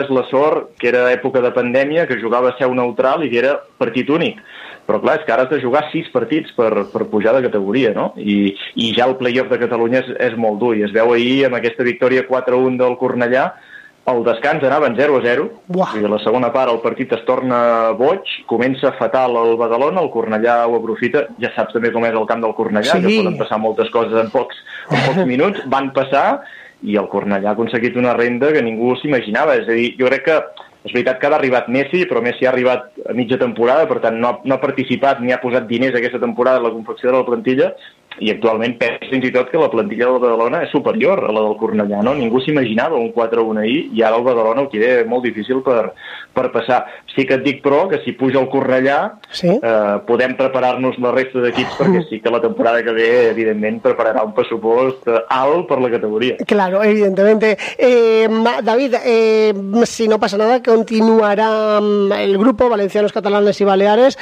la sort que era època de pandèmia, que jugava a seu neutral i que era partit únic. Però clar, és que ara has de jugar 6 partits per pujar de categoria, no? I ja el play-off de Catalunya és molt dur, i es veu ahir amb aquesta victòria 4-1 del Cornellà. El descans anaven 0-0, i a la segona part el partit es torna boig, comença fatal el Badalona, el Cornellà ho aprofita, ja saps també com és el camp del Cornellà, que poden passar moltes coses en pocs minuts, van passar, i el Cornellà ha aconseguit una renda que ningú s'imaginava. És a dir, jo crec que és veritat que ha arribat Messi, però Messi ha arribat a mitja temporada, per tant no ha participat ni ha posat diners aquesta temporada en la confecció de la plantilla, i actualment penso fins i tot que la plantilla del Badalona és superior a la del Cornellà, no? Ningú s'imaginava un 4-1 ahir, i ara el Badalona ho queda molt difícil per passar. Sí que et dic, però, que si puja el Cornellà podem preparar-nos la resta d'equips, perquè sí que la temporada que ve, evidentment, prepararà un pressupost alt per la categoría. Claro, evidentemente. David, si no pasa nada, continuará el grupo Valencianos, Catalanes y Baleares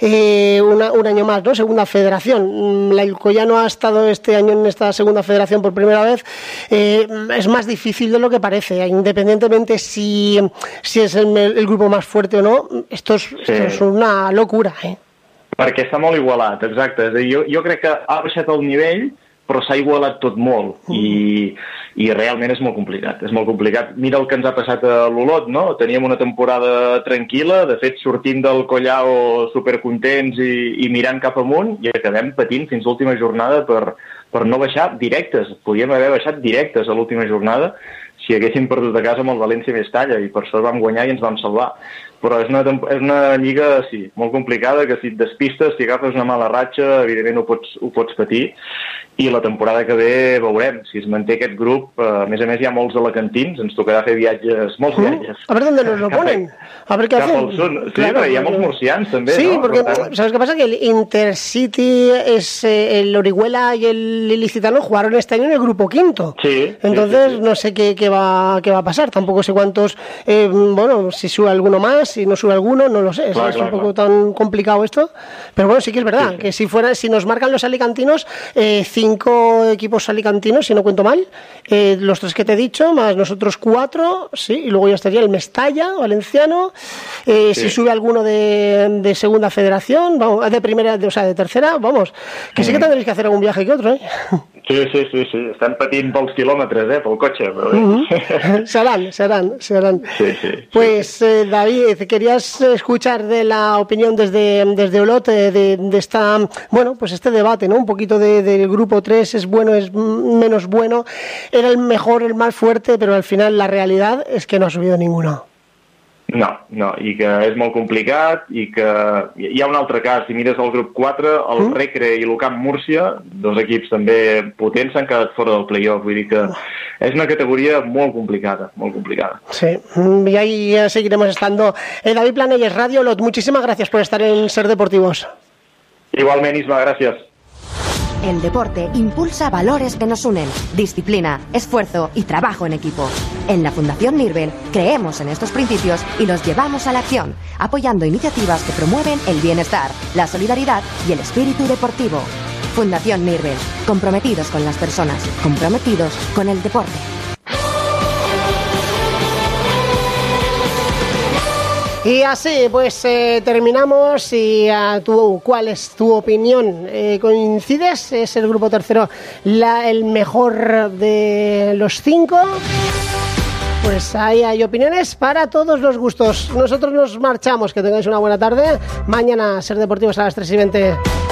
un año más, ¿no? Segunda federación. La Alcoyano ha estado este año en esta segunda federación por primera vez. Es más difícil de lo que parece, independientemente si es el grupo más fuerte o no. Esto es una locura, Perquè està molt igualat, exacte. És a dir, jo crec que ha baixat el nivell, però s'ha igualat tot molt, i realment és molt complicat. És molt complicat. Mira el que ens ha passat a l'Olot, no? Teníem una temporada tranquil·la, de fet sortim del Collao supercontents i mirant cap amunt, i acabem patint fins l'última jornada per no baixar directes. Podíem haver baixat directes a l'última jornada si haguéssim perdut a casa amb el València i Mestalla, i per sort vam guanyar i ens vam salvar. Però és una lliga, sí, molt complicada, que si et despistes, si agafes una mala ratxa, evidentment ho pots patir, i la temporada que ve veurem si es manté aquest grup. A més hi ha molts alacantins, ens tocarà fer molts viatges. A ver dónde nos lo ponen, a ver qué hacen. Sí, claro, hi ha molts murcians també, sí, ¿no? Porque ¿sabes qué pasa? Que el Intercity, el Orihuela y el Ilicitano jugaron este año en el grupo quinto. Sí. Entonces no sé qué va a pasar, tampoco sé cuántos, si sube alguno más, si no sube alguno, no lo sé. Es un poco tan complicado esto, pero bueno, sí que es verdad que si nos marcan los alicantinos, 5 equipos alicantinos, si no cuento mal, los 3 que te he dicho, más nosotros 4, sí, y luego ya estaría el Mestalla, valenciano, si sube alguno de segunda federación, vamos, de primera, o sea, de tercera, vamos, que sí que tendréis que hacer algún viaje que otro, Sí, estan patint pels quilòmetres, pel cotxe. Però Serán. Sí. Pues David, querías escuchar de la opinión desde Olot de esta, bueno, pues este debate, ¿no? Un poquito del grupo 3, es bueno, es menos bueno, era el mejor, el más fuerte, pero al final la realidad es que no ha subido ninguno. No, i que és molt complicat, i que hi ha un altre cas. Si mires el grup 4, el Recre i l'Ucamp Múrcia, 2 equips també potents, s'han quedat fora del play-off. Vull dir que és una categoria molt complicada, molt complicada. Sí, y ahí seguiremos estando. David Planelles, Radio Olot, muchísimas gracias por estar en Ser Deportivos. Igualment, Isma, gràcies. El deporte impulsa valores que nos unen, disciplina, esfuerzo y trabajo en equipo. En la Fundación Nirbel creemos en estos principios y los llevamos a la acción, apoyando iniciativas que promueven el bienestar, la solidaridad y el espíritu deportivo. Fundación Nirbel, comprometidos con las personas, comprometidos con el deporte. Y así pues terminamos. Y ¿cuál es tu opinión? ¿Coincides? ¿Es el grupo tercero el mejor de los 5? Pues ahí hay opiniones para todos los gustos. Nosotros nos marchamos. Que tengáis una buena tarde. Mañana Ser Deportivos a las 3:20.